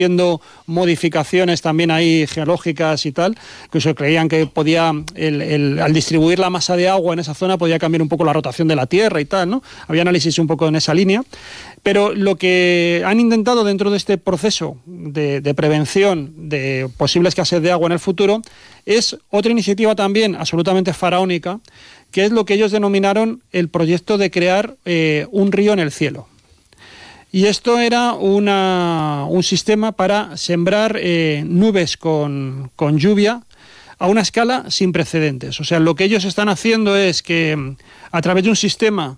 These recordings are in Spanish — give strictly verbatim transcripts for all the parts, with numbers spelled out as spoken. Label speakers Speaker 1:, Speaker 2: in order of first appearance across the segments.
Speaker 1: haciendo modificaciones también ahí geológicas y tal, que se creían que podía, el, el, al distribuir la masa de agua en esa zona, podía cambiar un poco la rotación de la Tierra y tal, ¿no? Había análisis un poco en esa línea. Pero lo que han intentado dentro de este proceso de, de prevención de posible escasez de agua en el futuro es otra iniciativa también absolutamente faraónica, que es lo que ellos denominaron el proyecto de crear eh, un río en el cielo. Y esto era una, un sistema para sembrar eh, nubes con, con lluvia a una escala sin precedentes. O sea, lo que ellos están haciendo es que a través de un sistema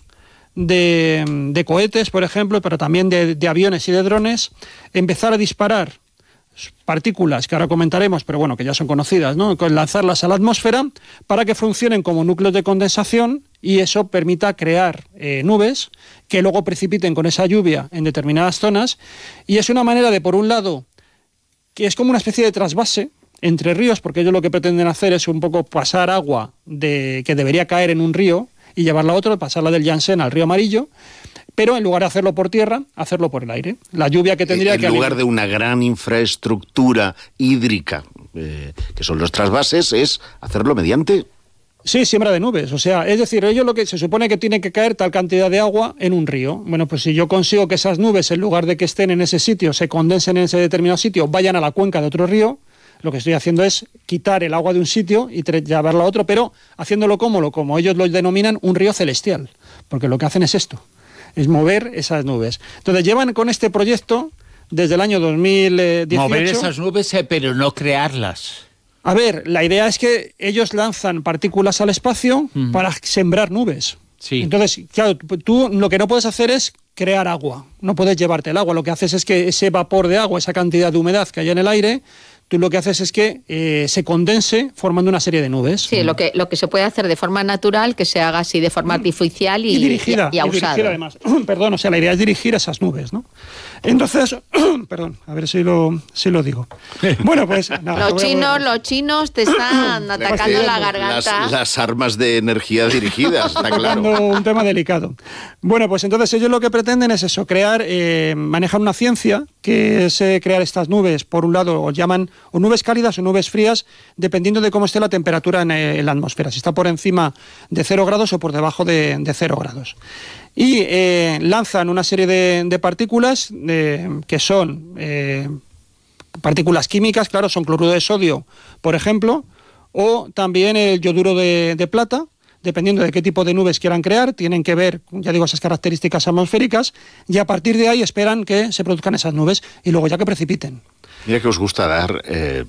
Speaker 1: de, de cohetes, por ejemplo, pero también de, de aviones y de drones, empezar a disparar partículas que ahora comentaremos, pero bueno, que ya son conocidas, ¿no? Lanzarlas a la atmósfera para que funcionen como núcleos de condensación y eso permita crear eh, nubes que luego precipiten con esa lluvia en determinadas zonas. Y es una manera de, por un lado, que es como una especie de trasvase entre ríos, porque ellos lo que pretenden hacer es un poco pasar agua de, que debería caer en un río y llevarla a otro, pasarla del Yangtze al río Amarillo, pero en lugar de hacerlo por tierra, hacerlo por el aire. La lluvia que tendría
Speaker 2: en
Speaker 1: que...
Speaker 2: En lugar de una gran infraestructura hídrica, eh, que son los trasvases, es hacerlo mediante...
Speaker 1: Sí, siembra de nubes. O sea, es decir, ellos lo que se supone que tiene que caer tal cantidad de agua en un río. Bueno, pues si yo consigo que esas nubes, en lugar de que estén en ese sitio, se condensen en ese determinado sitio, vayan a la cuenca de otro río, lo que estoy haciendo es quitar el agua de un sitio y llevarlo a otro, pero haciéndolo como, como ellos lo denominan, un río celestial. Porque lo que hacen es esto, es mover esas nubes. Entonces llevan con este proyecto desde el año dos mil dieciocho...
Speaker 3: Mover esas nubes, eh, pero no crearlas.
Speaker 1: A ver, la idea es que ellos lanzan partículas al espacio uh-huh. para sembrar nubes.
Speaker 3: Sí.
Speaker 1: Entonces, claro, tú lo que no puedes hacer es crear agua, no puedes llevarte el agua. Lo que haces es que ese vapor de agua, esa cantidad de humedad que hay en el aire, tú lo que haces es que eh, se condense formando una serie de nubes.
Speaker 4: Sí, lo que, lo que se puede hacer de forma natural, que se haga así de forma artificial y,
Speaker 1: y dirigida.
Speaker 4: Y, y, y
Speaker 1: dirigida además. Perdón, o sea, la idea es dirigir esas nubes, ¿no? Entonces, perdón, a ver si lo, si lo digo. Bueno, pues... Nada,
Speaker 4: los, chinos, los chinos te están atacando la garganta.
Speaker 2: Las, las armas de energía dirigidas, está claro.
Speaker 1: Un tema delicado. Bueno, pues entonces ellos lo que pretenden es eso, crear, eh, manejar una ciencia, que es eh, crear estas nubes, por un lado, o llaman o nubes cálidas o nubes frías, dependiendo de cómo esté la temperatura en, eh, en la atmósfera, si está por encima de cero grados o por debajo de, de cero grados. Y eh, lanzan una serie de, de partículas eh, que son eh, partículas químicas, claro, son cloruro de sodio, por ejemplo, o también el yoduro de, de plata, dependiendo de qué tipo de nubes quieran crear, tienen que ver, ya digo, esas características atmosféricas, y a partir de ahí esperan que se produzcan esas nubes y luego ya que precipiten.
Speaker 2: Mira que os gusta dar eh,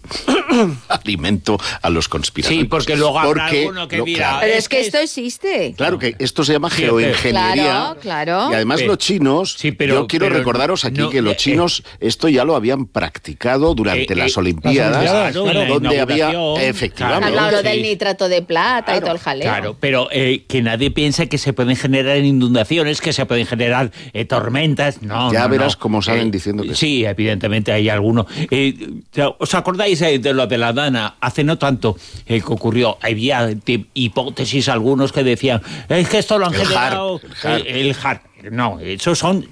Speaker 2: alimento a los conspiranoicos.
Speaker 3: Sí, porque luego habrá
Speaker 2: porque,
Speaker 3: alguno que
Speaker 2: no,
Speaker 3: dirá...
Speaker 2: claro,
Speaker 4: Pero es que esto existe.
Speaker 2: Claro que esto se llama sí, geoingeniería.
Speaker 4: Claro, claro.
Speaker 2: Y además
Speaker 3: pero,
Speaker 2: los chinos,
Speaker 3: sí, pero,
Speaker 2: yo quiero
Speaker 3: pero,
Speaker 2: recordaros aquí
Speaker 3: no,
Speaker 2: que los
Speaker 3: eh,
Speaker 2: chinos esto ya lo habían practicado durante
Speaker 3: eh,
Speaker 2: las
Speaker 3: eh,
Speaker 2: Olimpiadas,
Speaker 1: las Olimpiadas
Speaker 3: claro,
Speaker 2: donde había
Speaker 3: claro,
Speaker 2: efectivamente...
Speaker 4: Claro, lo
Speaker 3: sí.
Speaker 4: del nitrato de plata claro, y todo el jaleo.
Speaker 3: Claro, pero eh, que nadie piense que se pueden generar inundaciones, que se pueden generar eh, tormentas. No,
Speaker 2: ya
Speaker 3: no,
Speaker 2: verás
Speaker 3: no.
Speaker 2: cómo salen
Speaker 3: eh,
Speaker 2: diciendo que
Speaker 3: sí. Sí, evidentemente hay alguno. Eh, ¿Os acordáis de lo de la Dana? Hace no tanto eh, que ocurrió, había de, hipótesis algunos que decían, es que esto lo han
Speaker 2: el
Speaker 3: generado
Speaker 2: Har,
Speaker 3: el, el Har. No, esos son...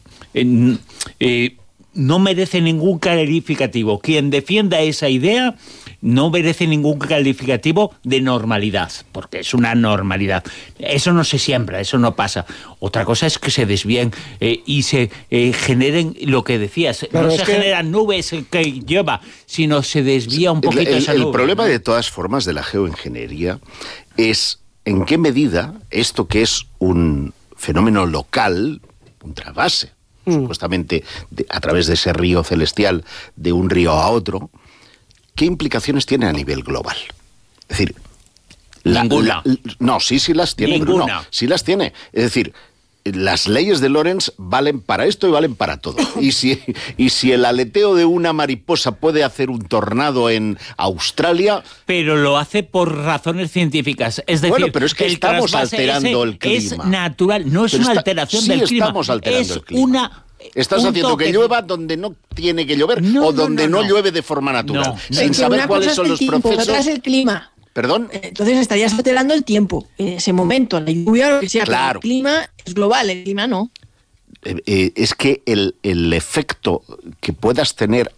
Speaker 3: Eh, eh, no merece ningún calificativo. Quien defienda esa idea no merece ningún calificativo de normalidad, porque es una normalidad. Eso no se siembra, eso no pasa. Otra cosa es que se desvíen eh, y se eh, generen lo que decías. Claro, no se que... generan nubes que lleva, sino se desvía un poquito
Speaker 2: el, el,
Speaker 3: esa nube.
Speaker 2: El problema de todas formas de la geoingeniería es en qué medida esto que es un fenómeno local, un trasvase, mm. supuestamente de, a través de ese río celestial, de un río a otro, ¿qué implicaciones tiene a nivel global? Es decir, la,
Speaker 3: ninguna.
Speaker 2: La, no, sí, sí las tiene,
Speaker 3: ninguna.
Speaker 2: Bruno, sí las tiene. Es decir, las leyes de Lorentz valen para esto y valen para todo. Y si, y si el aleteo de una mariposa puede hacer un tornado en Australia...
Speaker 3: Pero lo hace por razones científicas. Es decir,
Speaker 2: bueno, pero es que
Speaker 3: el
Speaker 2: estamos alterando el clima.
Speaker 3: Es natural, no es
Speaker 2: pero
Speaker 3: una
Speaker 2: está,
Speaker 3: alteración
Speaker 2: sí
Speaker 3: del clima.
Speaker 2: estamos alterando
Speaker 3: es
Speaker 2: el clima.
Speaker 3: una...
Speaker 2: Estás haciendo que llueva donde no tiene que llover no, o donde no, no, no. no llueve de forma natural,
Speaker 3: no,
Speaker 2: sin saber cuáles son los
Speaker 5: tiempo,
Speaker 2: procesos.
Speaker 5: Otra es el clima.
Speaker 2: ¿Perdón?
Speaker 5: Entonces estarías alterando el tiempo, en ese momento, la lluvia o lo que sea.
Speaker 2: Claro.
Speaker 5: El clima es global, el clima no.
Speaker 2: eh, eh, es que el, el efecto que puedas tener